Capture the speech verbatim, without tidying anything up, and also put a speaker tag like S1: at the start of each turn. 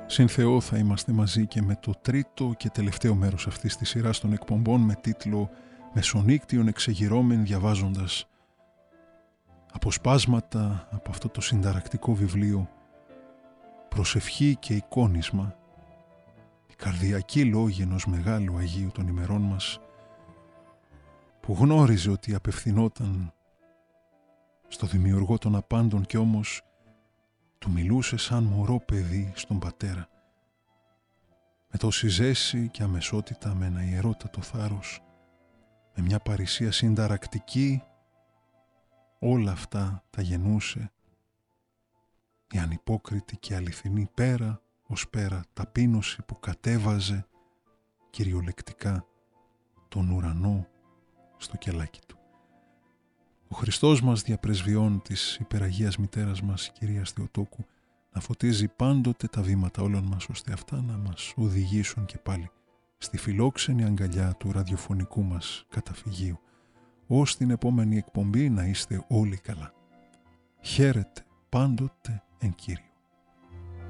S1: Συν Θεό θα είμαστε μαζί και με το τρίτο και τελευταίο μέρος αυτής της σειράς των εκπομπών με τίτλο «Μεσονύκτιον εξεγυρώμεν», διαβάζοντας αποσπάσματα από αυτό το συνταρακτικό βιβλίο «Προσευχή και εικόνισμα», η καρδιακή λόγη ενός μεγάλου Αγίου των ημερών μας, που γνώριζε ότι απευθυνόταν στο Δημιουργό των Απάντων και όμως του μιλούσε σαν μωρό παιδί στον Πατέρα, με τόση ζέση και αμεσότητα, με ένα ιερότατο θάρρος, με μια παρησία συνταρακτική. Όλα αυτά τα γεννούσε η ανυπόκριτη και αληθινή πέρα ως πέρα ταπείνωση που κατέβαζε κυριολεκτικά τον ουρανό στο κελάκι του. Ο Χριστός μας, διαπρεσβειών της υπεραγίας μητέρας μας, κυρίας Θεοτόκου, να φωτίζει πάντοτε τα βήματα όλων μας, ώστε αυτά να μας οδηγήσουν και πάλι στη φιλόξενη αγκαλιά του ραδιοφωνικού μας καταφυγίου. Ως την επόμενη εκπομπή να είστε όλοι καλά. Χαίρετε πάντοτε εν Κύριο.